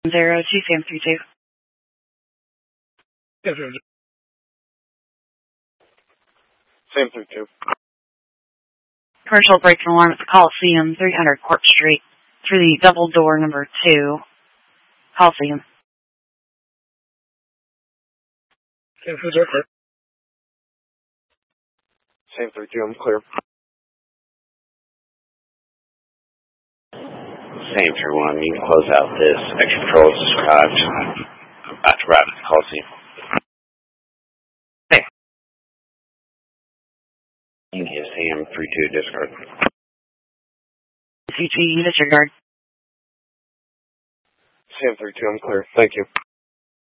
02 Sam 32. Yes, sir. Sam 32. Commercial break and alarm at the Coliseum, 300 Court Street, through the double door number 2, Coliseum. Sam 32, clear. Sam 32, I'm clear. Sam 31, you can close out this extra patrol as described. I'm about to arrive at the Coliseum. There. You can give Sam 32 discard. CG, disregard. Sam 32, I'm clear. Thank you.